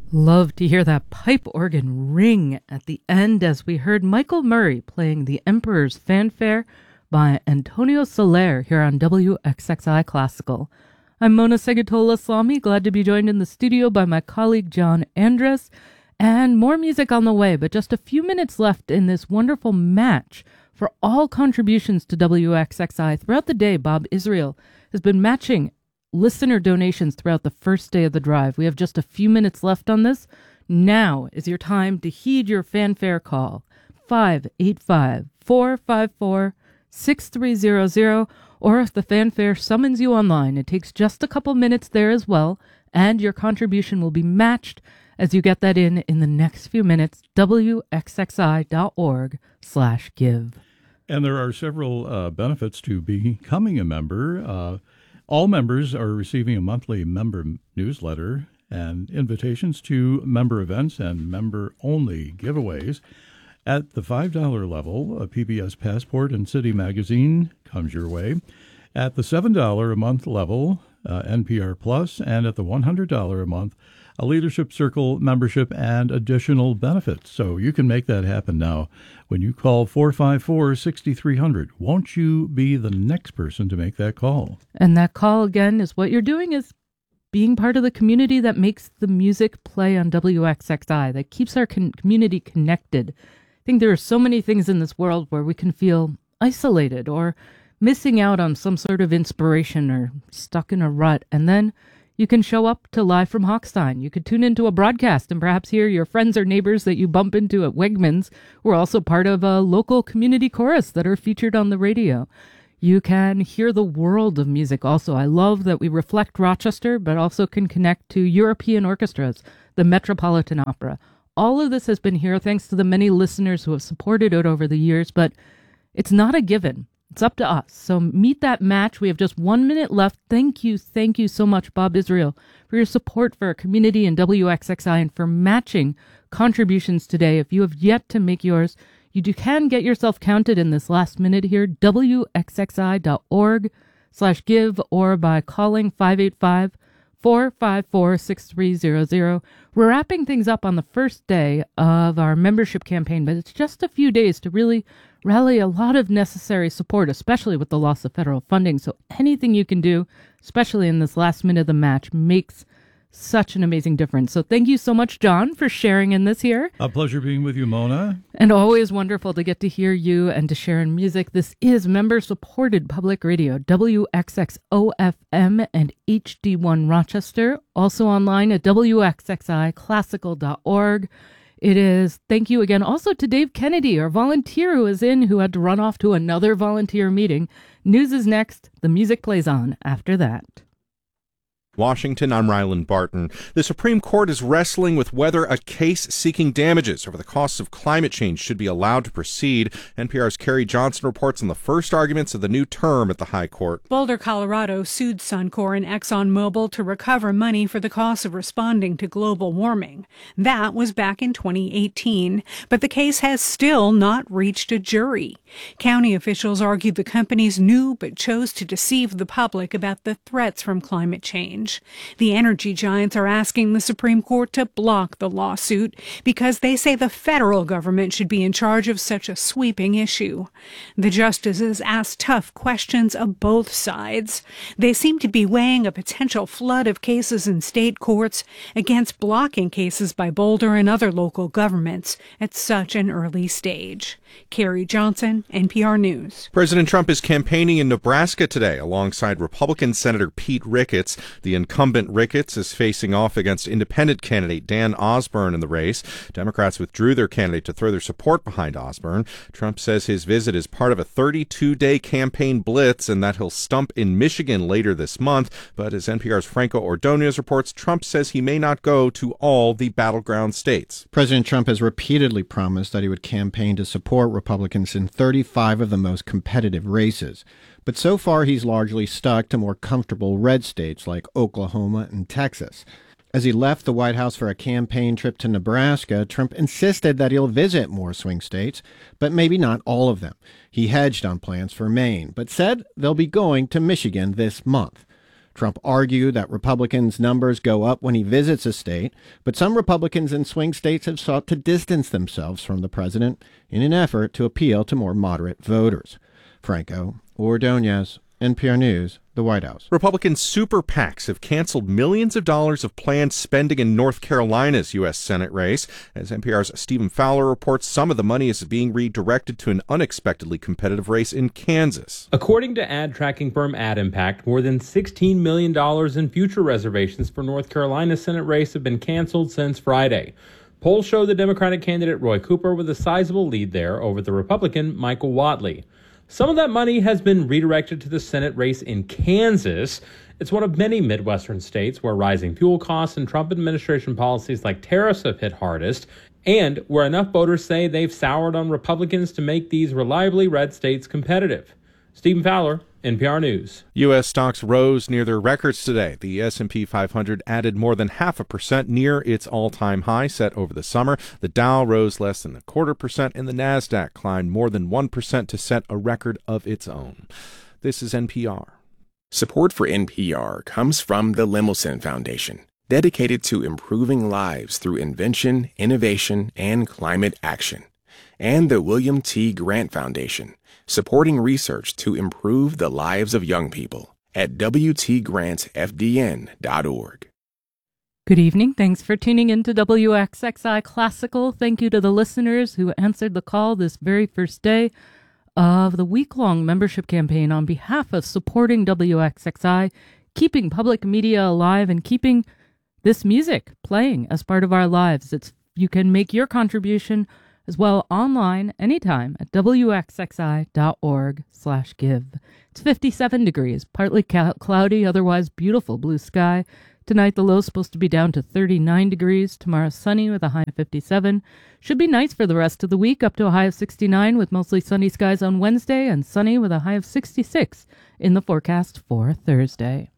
Love to hear that pipe organ ring at the end as we heard Michael Murray playing The Emperor's Fanfare by Antonio Soler here on WXXI Classical. I'm Mona Segatola-Slamy, glad to be joined in the studio by my colleague John Andrus, and more music on the way, but just a few minutes left in this wonderful match. For all contributions to WXXI throughout the day, Bob Israel has been matching listener donations throughout the first day of the drive. We have just a few minutes left on this. Now is your time to heed your fanfare call. 585-454-6300, or if the fanfare summons you online, it takes just a couple minutes there as well, and your contribution will be matched as you get that in the next few minutes. WXXI.org/give. And there are several benefits to becoming a member. All members are receiving a monthly member newsletter and invitations to member events and member-only giveaways. At the $5 level, a PBS Passport and City Magazine comes your way. At the $7 a month level, NPR Plus, and at the $100 a month, a Leadership Circle membership and additional benefits. So you can make that happen now when you call 454-6300. Won't you be the next person to make that call? And that call, again, is what you're doing is being part of the community that makes the music play on WXXI, that keeps our community connected. I think there are so many things in this world where we can feel isolated or missing out on some sort of inspiration or stuck in a rut. And then you can show up to Live from Hochstein. You could tune into a broadcast and perhaps hear your friends or neighbors that you bump into at Wegmans who are also part of a local community chorus that are featured on the radio. You can hear the world of music also. I love that we reflect Rochester, but also can connect to European orchestras, the Metropolitan Opera. All of this has been here thanks to the many listeners who have supported it over the years, but it's not a given. It's up to us. So meet that match. We have just 1 minute left. Thank you so much, Bob Israel, for your support for our community and WXXI and for matching contributions today. If you have yet to make yours, you can get yourself counted in this last minute here, WXXI.org/give, or by calling 585-454-6300. We're wrapping things up on the first day of our membership campaign, but it's just a few days to really rally a lot of necessary support, especially with the loss of federal funding. So anything you can do, especially in this last minute of the match, makes such an amazing difference. So thank you so much, John, for sharing in this here. A pleasure being with you, Mona. And always wonderful to get to hear you and to share in music. This is member-supported public radio, WXXO-FM and HD1 Rochester. Also online at WXXIClassical.org. It is, thank you again also to Dave Kennedy, our volunteer who had to run off to another volunteer meeting. News is next. The music plays on after that. Washington, I'm Ryland Barton. The Supreme Court is wrestling with whether a case seeking damages over the costs of climate change should be allowed to proceed. NPR's Carrie Johnson reports on the first arguments of the new term at the High Court. Boulder, Colorado sued Suncor and ExxonMobil to recover money for the cost of responding to global warming. That was back in 2018, but the case has still not reached a jury. County officials argued the companies knew but chose to deceive the public about the threats from climate change. The energy giants are asking the Supreme Court to block the lawsuit because they say the federal government should be in charge of such a sweeping issue. The justices asked tough questions of both sides. They seem to be weighing a potential flood of cases in state courts against blocking cases by Boulder and other local governments at such an early stage. Carrie Johnson, NPR News. President Trump is campaigning in Nebraska today alongside Republican Senator Pete Ricketts. The incumbent Ricketts is facing off against independent candidate Dan Osborne in the race. Democrats withdrew their candidate to throw their support behind Osborne. Trump says his visit is part of a 32-day campaign blitz and that he'll stump in Michigan later this month. But as NPR's Franco Ordonez reports, Trump says he may not go to all the battleground states. President Trump has repeatedly promised that he would campaign to support Republicans in 35 of the most competitive races. But so far, he's largely stuck to more comfortable red states like Oklahoma and Texas. As he left the White House for a campaign trip to Nebraska, Trump insisted that he'll visit more swing states, but maybe not all of them. He hedged on plans for Maine, but said they'll be going to Michigan this month. Trump argued that Republicans' numbers go up when he visits a state, but some Republicans in swing states have sought to distance themselves from the president in an effort to appeal to more moderate voters. Franco Ordonez, NPR News, the White House. Republican super PACs have canceled millions of dollars of planned spending in North Carolina's U.S. Senate race. As NPR's Stephen Fowler reports, some of the money is being redirected to an unexpectedly competitive race in Kansas. According to ad tracking firm AdImpact, more than $16 million in future reservations for North Carolina's Senate race have been canceled since Friday. Polls show the Democratic candidate Roy Cooper with a sizable lead there over the Republican Michael Whatley. Some of that money has been redirected to the Senate race in Kansas. It's one of many Midwestern states where rising fuel costs and Trump administration policies like tariffs have hit hardest, and where enough voters say they've soured on Republicans to make these reliably red states competitive. Stephen Fowler, NPR News. U.S. stocks rose near their records today. The S&P 500 added more than 0.5%, near its all-time high set over the summer. The Dow rose less than 0.25%, and the Nasdaq climbed more than 1% to set a record of its own. This is NPR. Support for NPR comes from the Lemelson Foundation, dedicated to improving lives through invention, innovation, and climate action, and the William T. Grant Foundation, supporting research to improve the lives of young people at wtgrantfdn.org. Good evening. Thanks for tuning in to WXXI Classical. Thank you to the listeners who answered the call this very first day of the week-long membership campaign on behalf of supporting WXXI, keeping public media alive, and keeping this music playing as part of our lives. You can make your contribution as well online anytime at wxxi.org/give. It's 57 degrees, partly cloudy, otherwise beautiful blue sky. Tonight the low is supposed to be down to 39 degrees. Tomorrow sunny with a high of 57. Should be nice for the rest of the week, up to a high of 69 with mostly sunny skies on Wednesday and sunny with a high of 66 in the forecast for Thursday.